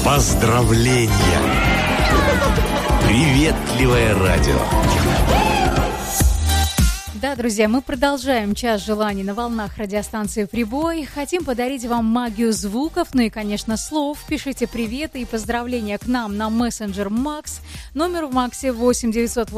Поздравления! Приветливое радио! Да, друзья, мы продолжаем час желаний на волнах радиостанции «Прибой». Хотим подарить вам магию звуков, ну и, конечно, слов. Пишите приветы и поздравления к нам на мессенджер Макс. Номер в Максе 8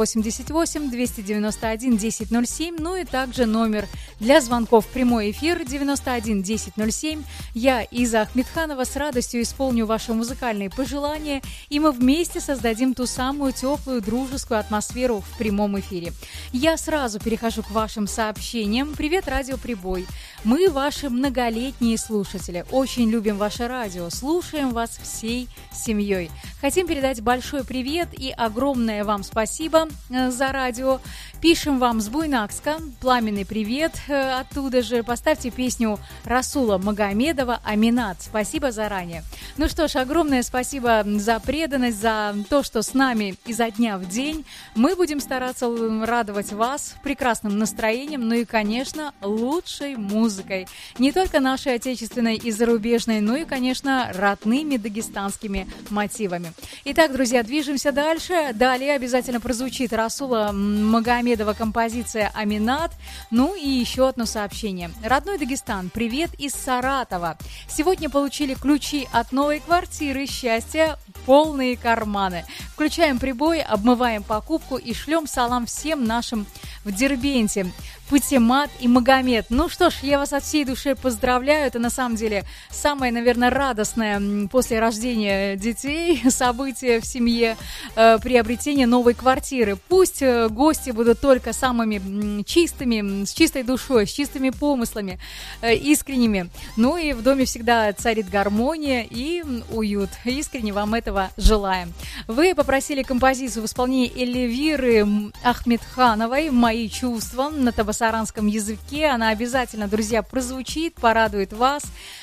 988 291 1007. Ну и также номер для звонков в прямой эфир 91 1007. Я, Иза Ахмедханова, с радостью исполню ваши музыкальные пожелания, и мы вместе создадим ту самую теплую, дружескую атмосферу в прямом эфире. Я сразу перехожу к вашим сообщениям. Привет, радио «Прибой». Мы ваши многолетние слушатели. Очень любим ваше радио. Слушаем вас всей семьей. Хотим передать большой привет и огромное вам спасибо за радио. Пишем вам с Буйнакска. Пламенный привет оттуда же. Поставьте песню Расула Магомедова «Аминат». Спасибо заранее. Ну что ж, огромное спасибо за преданность, за то, что с нами изо дня в день. Мы будем стараться радовать вас прекрасным настроением, ну и, конечно, лучшей музыкой. Не только нашей отечественной и зарубежной, но и, конечно, родными дагестанскими мотивами. Итак, друзья, движемся дальше. Далее обязательно прозвучит Расула Магомедова композиция «Аминат». Ну и еще одно сообщение. Родной Дагестан, привет из Саратова. Сегодня получили ключи от новой квартиры. Счастья, полные карманы. Включаем прибой, обмываем покупку и шлем салам всем нашим в Дербенте. Патимат и Магомед. Ну что ж, я вас от всей души поздравляю. Это на самом деле самое, наверное, радостное после рождения детей событие в семье, приобретение новой квартиры. Пусть гости будут только самыми чистыми, с чистой душой, с чистыми помыслами, искренними. Ну и в доме всегда царит гармония и уют. Искренне вам этого желаем. Вы попросили композицию в исполнении Эльвиры Ахмедхановой «Мои чувства» на табасаранском языке. Она обязательно, друзья, прозвучит, порадует вас.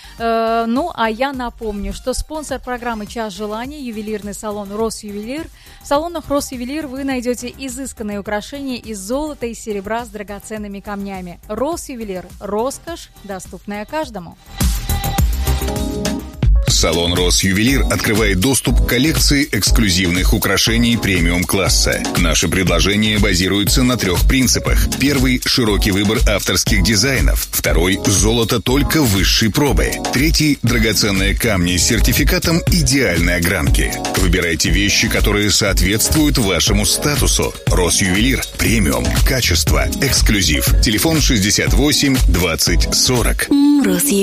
Ну, а я напомню, что спонсор программы «Час желаний» — ювелирный салон «Росювелир». В салонах «Росювелир» вы найдете изысканные украшения из золота и серебра с драгоценными камнями. «Росювелир» — роскошь, доступная каждому. Салон «Росювелир» открывает доступ к коллекции эксклюзивных украшений премиум-класса. Наши предложения базируются на 3 принципах. Первый – широкий выбор авторских дизайнов. Второй – золото только высшей пробы. Третий – драгоценные камни с сертификатом идеальной огранки. Выбирайте вещи, которые соответствуют вашему статусу. «Росювелир» – премиум, качество, эксклюзив. Телефон 68 20 40.